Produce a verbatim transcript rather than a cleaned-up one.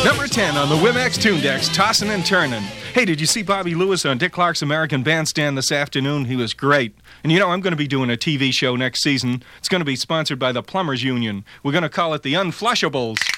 Number ten on the Wimex Tundex, Tossin' and Turnin'. Hey, did you see Bobby Lewis on Dick Clark's American Bandstand this afternoon? He was great. And you know, I'm going to be doing a T V show next season. It's going to be sponsored by the Plumbers Union. We're going to call it the Unflushables.